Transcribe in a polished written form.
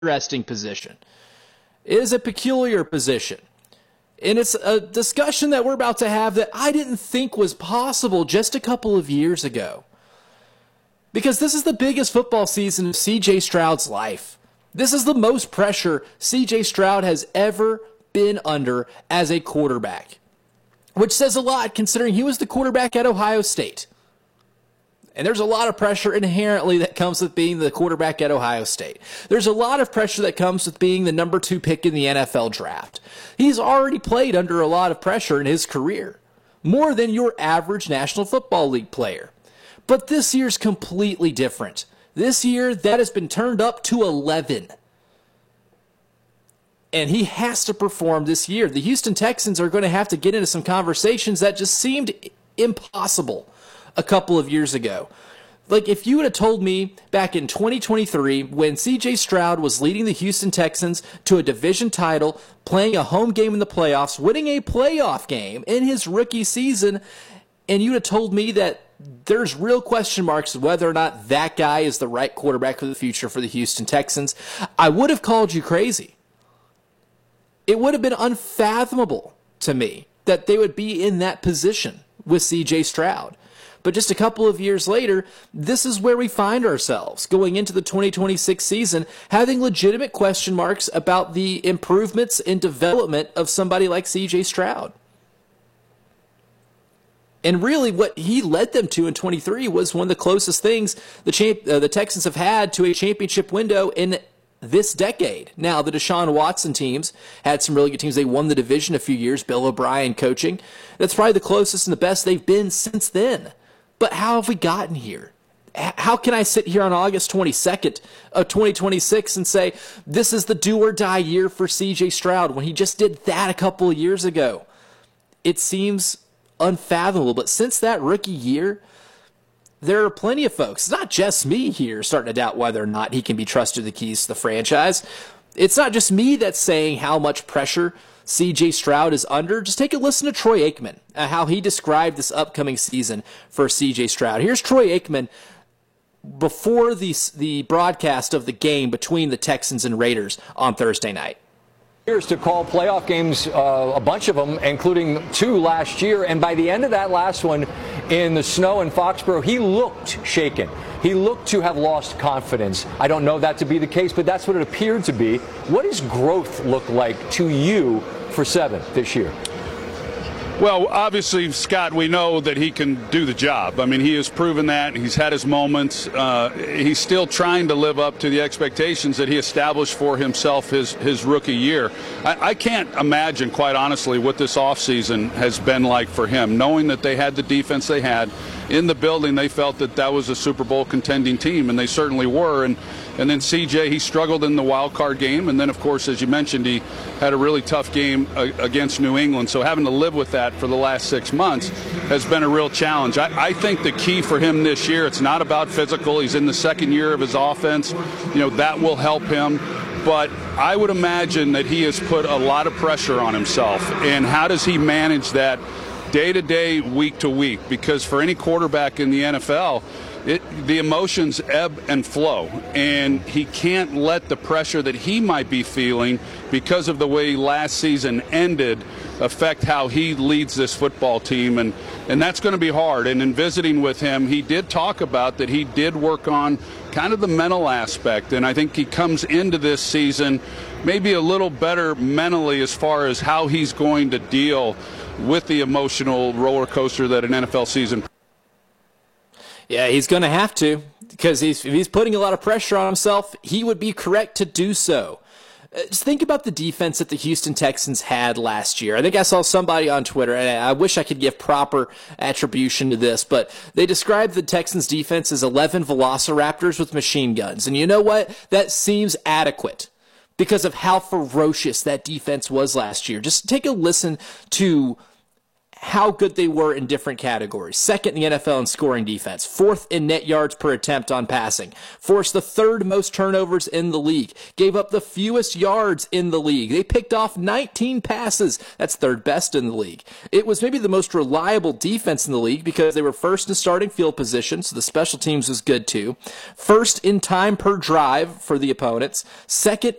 interesting position. It is a peculiar position. And it's a discussion that we're about to have that I didn't think was possible just a couple of years ago. Because this is the biggest football season of C.J. Stroud's life. This is the most pressure C.J. Stroud has ever been under as a quarterback. Which says a lot considering he was the quarterback at Ohio State. And there's a lot of pressure inherently that comes with being the quarterback at Ohio State. There's a lot of pressure that comes with being the number 2 pick in the NFL draft. He's already played under a lot of pressure in his career. More than your average National Football League player. But this year's completely different. This year, that has been turned up to 11. And he has to perform this year. The Houston Texans are going to have to get into some conversations that just seemed impossible a couple of years ago. Like, if you would have told me back in 2023, when C.J. Stroud was leading the Houston Texans to a division title, playing a home game in the playoffs, winning a playoff game in his rookie season, and you would have told me that there's real question marks whether or not that guy is the right quarterback for the future for the Houston Texans, I would have called you crazy. It would have been unfathomable to me that they would be in that position with C.J. Stroud. But just a couple of years later, this is where we find ourselves going into the 2026 season, having legitimate question marks about the improvements in development of somebody like C.J. Stroud. And really what he led them to in 23 was one of the closest things the Texans have had to a championship window in this decade. Now, the Deshaun Watson teams had some really good teams. They won the division a few years, Bill O'Brien coaching. That's probably the closest and the best they've been since then. But how have we gotten here? How can I sit here on August 22nd of 2026 and say this is the do-or-die year for C.J. Stroud when he just did that a couple of years ago? It seems unfathomable. But since that rookie year, there are plenty of folks, not just me here, starting to doubt whether or not he can be trusted the keys to the franchise. It's not just me that's saying how much pressure C.J. Stroud is under. Just take a listen to Troy Aikman, how he described this upcoming season for C.J. Stroud. Here's Troy Aikman before the broadcast of the game between the Texans and Raiders on Thursday night. Years to call playoff games, a bunch of them, including 2 last year. And by the end of that last one in the snow in Foxborough, he looked shaken. He looked to have lost confidence. I don't know that to be the case, but that's what it appeared to be. What does growth look like to you for 7 this year? Well, obviously, Scott, we know that he can do the job. I mean, he has proven that. He's had his moments. He's still trying to live up to the expectations that he established for himself his rookie year. I can't imagine, quite honestly, what this offseason has been like for him, knowing that they had the defense they had. In the building, they felt that that was a Super Bowl contending team, and they certainly were. And then C.J., he struggled in the wild card game. And then, of course, as you mentioned, he had a really tough game against New England. So having to live with that for the last 6 months has been a real challenge. I think the key for him this year, it's not about physical. He's in the second year of his offense. You know, that will help him. But I would imagine that he has put a lot of pressure on himself. And how does he manage that day to day, week to week? Because for any quarterback in the NFL, the emotions ebb and flow, and he can't let the pressure that he might be feeling because of the way last season ended affect how he leads this football team, and that's going to be hard. And in visiting with him, he did talk about that he did work on kind of the mental aspect, and I think he comes into this season maybe a little better mentally as far as how he's going to deal with the emotional roller coaster that an NFL season. Yeah, he's going to have to, because if he's putting a lot of pressure on himself, he would be correct to do so. Just think about the defense that the Houston Texans had last year. I think I saw somebody on Twitter, and I wish I could give proper attribution to this, but they described the Texans defense as 11 velociraptors with machine guns. And you know what? That seems adequate because of how ferocious that defense was last year. Just take a listen to how good they were in different categories. Second in the NFL in scoring defense, fourth in net yards per attempt on passing, forced the third most turnovers in the league, gave up the fewest yards in the league. They picked off 19 passes. That's third best in the league. It was maybe the most reliable defense in the league because they were first in starting field position, so the special teams was good too. First in time per drive for the opponents, second